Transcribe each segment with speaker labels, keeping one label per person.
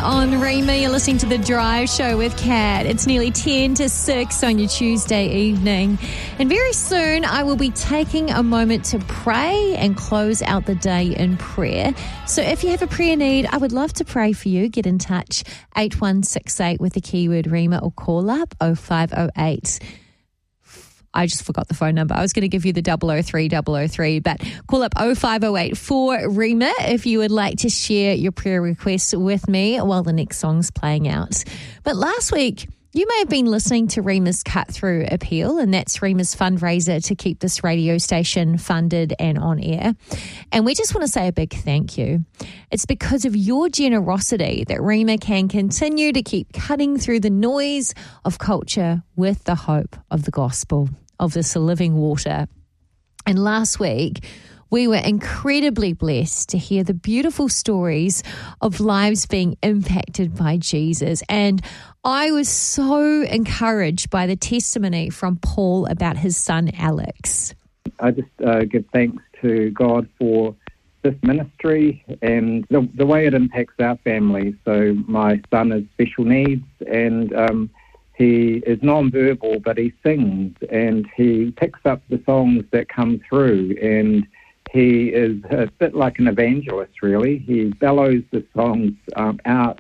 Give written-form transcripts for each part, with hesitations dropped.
Speaker 1: on Rhema. You're listening to The Drive Show with Kat. It's nearly 10 to 6 on your Tuesday evening. And very soon I will be taking a moment to pray and close out the day in prayer. So if you have a prayer need, I would love to pray for you. Get in touch, 8168 with the keyword Rhema, or call up 0508. I just forgot the phone number. I was going to give you the 003 but call up 0508 for Rhema if you would like to share your prayer requests with me while the next song's playing out. But last week, you may have been listening to Rhema's Cut Through Appeal, and that's Rhema's fundraiser to keep this radio station funded and on air. And we just want to say a big thank you. It's because of your generosity that Rhema can continue to keep cutting through the noise of culture with the hope of the gospel of this living water. And last week, we were incredibly blessed to hear the beautiful stories of lives being impacted by Jesus. And I was so encouraged by the testimony from Paul about his son, Alex.
Speaker 2: I just give thanks to God for this ministry and the way it impacts our family. So my son has special needs, and he is non-verbal, but he sings, and he picks up the songs that come through, and he is a bit like an evangelist, really. He bellows the songs out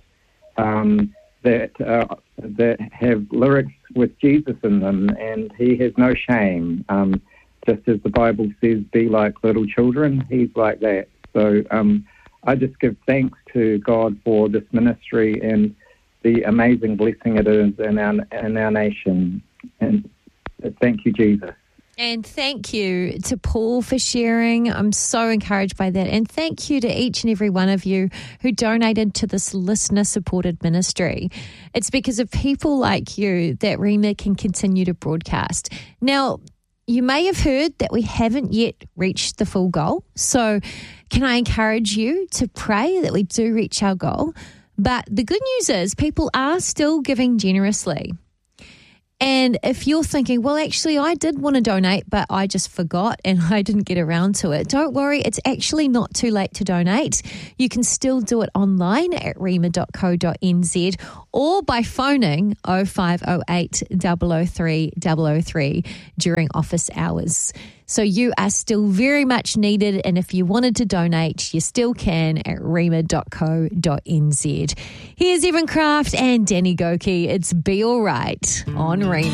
Speaker 2: that have lyrics with Jesus in them, and he has no shame. Just as the Bible says, be like little children, he's like that. So I just give thanks to God for this ministry and the amazing blessing it is in our nation. And thank you, Jesus.
Speaker 1: And thank you to Paul for sharing. I'm so encouraged by that. And thank you to each and every one of you who donated to this listener-supported ministry. It's because of people like you that Rhema can continue to broadcast. Now, you may have heard that we haven't yet reached the full goal. So can I encourage you to pray that we do reach our goal? But the good news is people are still giving generously. And if you're thinking, well, actually, I did want to donate, but I just forgot and I didn't get around to it, don't worry. It's actually not too late to donate. You can still do it online at rhema.co.nz or by phoning 0508 003 003 during office hours. So you are still very much needed, and if you wanted to donate, you still can at rhema.co.nz. Here's Evan Craft and Danny Goki. It's Be All Right on Rhema.